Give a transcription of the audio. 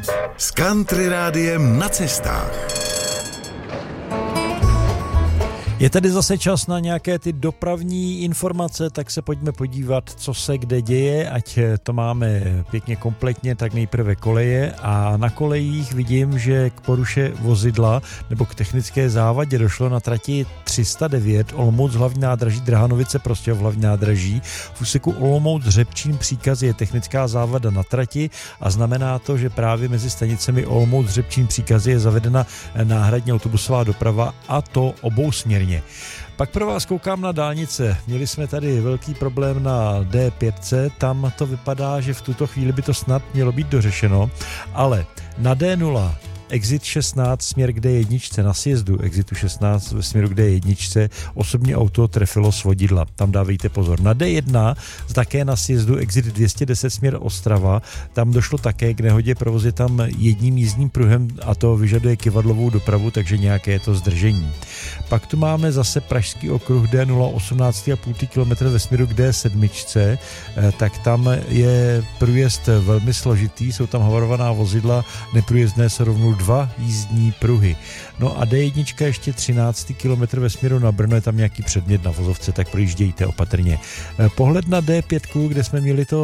S Country Rádiem na cestách. Je tady zase čas na nějaké ty dopravní informace, tak se pojďme podívat, co se kde děje, ať to máme pěkně kompletně, tak nejprve koleje. A na kolejích vidím, že k poruše vozidla nebo k technické závadě došlo na trati 309 Olomouc hlavní nádraží Drahanovice Prostějov hlavní nádraží. V úseku Olomouc Řepčín příkaz je technická závada na trati a znamená to, že právě mezi stanicemi Olomouc Řepčín příkaz je zavedena náhradní autobusová doprava, a to obousměrně. Pak pro vás koukám na dálnice. Měli jsme tady velký problém na D5, tam to vypadá, že v tuto chvíli by to snad mělo být dořešeno, ale na D0 exit 16 směr k D1 na sjezdu exitu 16 ve směru k D1 osobní auto trefilo svodidla. Tam dávejte pozor. Na D1 také na sjezdu exit 210 směr Ostrava. Tam došlo také k nehodě, provoz je tam jedním jízdním pruhem a to vyžaduje kyvadlovou dopravu, takže nějaké je to zdržení. Pak tu máme zase Pražský okruh D0 18,5 km ve směru k D7, tak tam je průjezd velmi složitý, jsou tam havarovaná vozidla, neprůjezdné se rovnou 2 jízdní pruhy. No a D1 ještě 13 km ve směru na Brno, je tam nějaký předmět na vozovce, tak projíždějte opatrně. Pohled na D5, kde jsme měli to